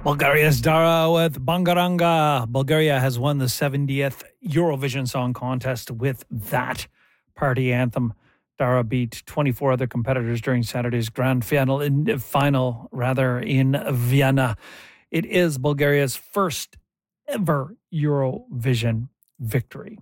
Bulgaria's Dara with Bangaranga. Bulgaria has won the 70th Eurovision Song Contest with that party anthem. Dara beat 24 other competitors during Saturday's grand final in Vienna. It is Bulgaria's first ever Eurovision victory.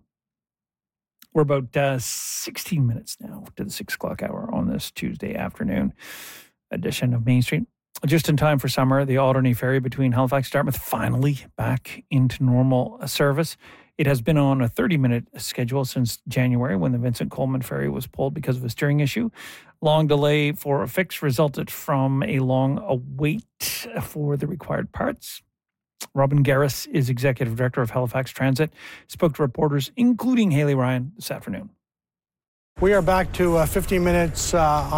We're about 16 minutes now to the 6 o'clock hour on this Tuesday afternoon edition of Main Street. Just in time for summer, the Alderney ferry between Halifax and Dartmouth finally back into normal service. It has been on a 30-minute schedule since January when the Vincent Coleman ferry was pulled because of a steering issue. Long delay for a fix resulted from a long wait for the required parts. Robin Garris is Executive Director of Halifax Transit. Spoke to reporters, including Haley Ryan, this afternoon. We are back to 15 minutes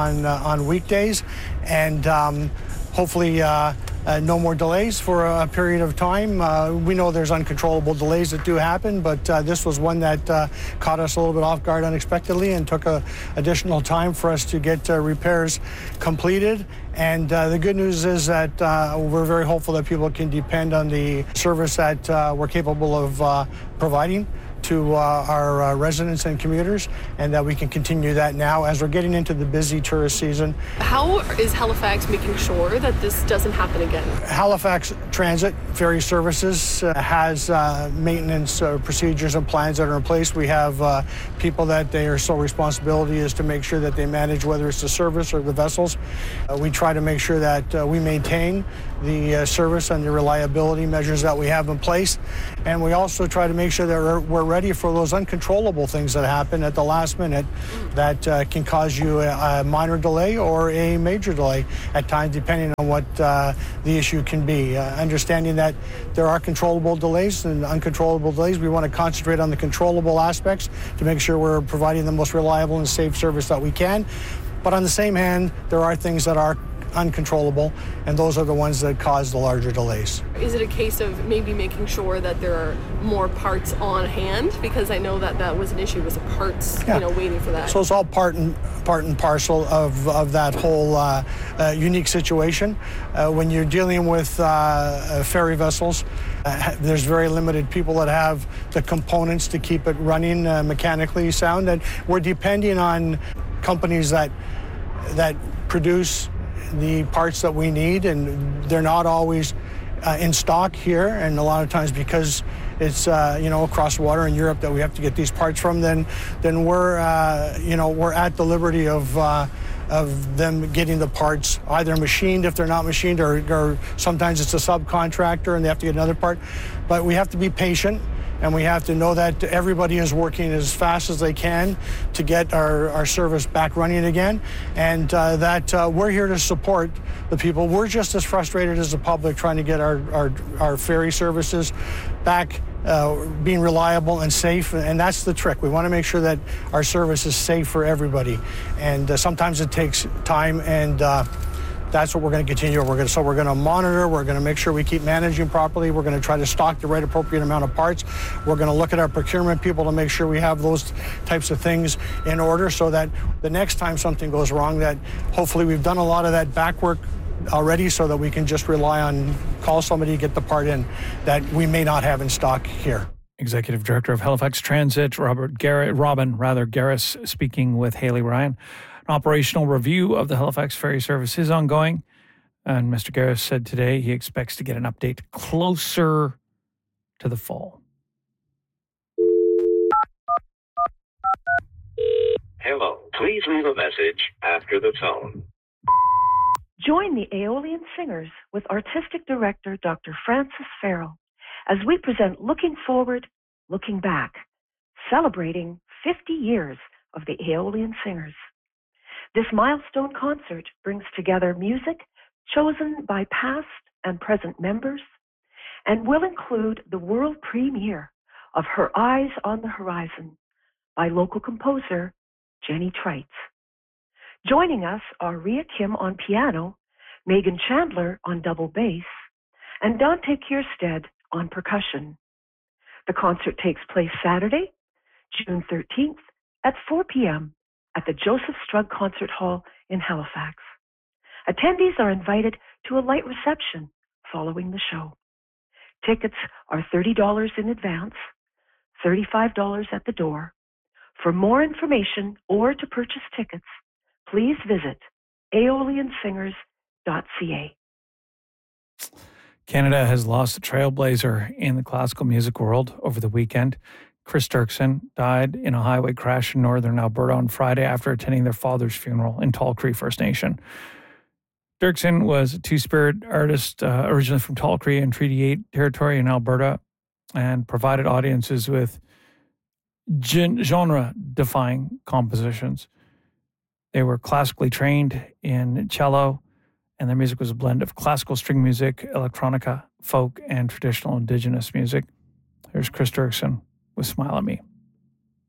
on weekdays, and hopefully no more delays for a period of time. We know there's uncontrollable delays that do happen, but this was one that caught us a little bit off guard unexpectedly and took additional time for us to get repairs completed. And the good news is that we're very hopeful that people can depend on the service that we're capable of providing to our residents and commuters, and that we can continue that now as we're getting into the busy tourist season. How is Halifax making sure that this doesn't happen again? Halifax Transit Ferry Services has maintenance procedures and plans that are in place. We have people that their sole responsibility is to make sure that they manage whether it's the service or the vessels. We try to make sure that we maintain the service and the reliability measures that we have in place. And we also try to make sure that we're ready for those uncontrollable things that happen at the last minute that can cause you a minor delay or a major delay at times, depending on what the issue can be. Understanding that there are controllable delays and uncontrollable delays, we want to concentrate on the controllable aspects to make sure we're providing the most reliable and safe service that we can. But on the same hand, there are things that are uncontrollable, and those are the ones that cause the larger delays. Is it a case of maybe making sure that there are more parts on hand? Because I know that was an issue with the parts, waiting for that. So it's all part and parcel of that whole unique situation. When you're dealing with ferry vessels, there's very limited people that have the components to keep it running mechanically sound, and we're depending on companies that produce the parts that we need, and they're not always in stock here, and a lot of times because it's across water in Europe that we have to get these parts from, then we're at the liberty of them getting the parts either machined if they're not machined, or sometimes it's a subcontractor and they have to get another part. But we have to be patient, and we have to know that everybody is working as fast as they can to get our service back running again, and that we're here to support the people. We're just as frustrated as the public trying to get our ferry services back being reliable and safe, and that's the trick. We want to make sure that our service is safe for everybody, and sometimes it takes time, and that's what we're going to continue. We're going to monitor. We're going to make sure we keep managing properly. We're going to try to stock the right appropriate amount of parts. We're going to look at our procurement people to make sure we have those types of things in order, so that the next time something goes wrong, that hopefully we've done a lot of that back work already, so that we can just rely on call somebody to get the part in that we may not have in stock here. Executive Director of Halifax Transit, Robin Garris, speaking with Haley Ryan. An operational review of the Halifax ferry service is ongoing, and Mr. Garris said today he expects to get an update closer to the fall. Hello, please leave a message after the tone. Join the Aeolian Singers with Artistic Director Dr. Francis Farrell as we present Looking Forward, Looking Back, celebrating 50 years of the Aeolian Singers. This milestone concert brings together music chosen by past and present members and will include the world premiere of Her Eyes on the Horizon by local composer Jenny Trites. Joining us are Rhea Kim on piano, Megan Chandler on double bass, and Dante Kierstead on percussion. The concert takes place Saturday, June 13th at 4 p.m. at the Joseph Strug Concert Hall in Halifax. Attendees are invited to a light reception following the show. Tickets are $30 in advance, $35 at the door. For more information or to purchase tickets, please visit aeoliansingers.ca. Canada has lost a trailblazer in the classical music world over the weekend. Chris Dirksen died in a highway crash in northern Alberta on Friday after attending their father's funeral in Tall Cree First Nation. Dirksen was a two-spirit artist originally from Tall Cree and Treaty 8 territory in Alberta and provided audiences with genre-defying compositions. They were classically trained in cello, and their music was a blend of classical string music, electronica, folk, and traditional Indigenous music. Here's Chris Dirksen with Smile at Me.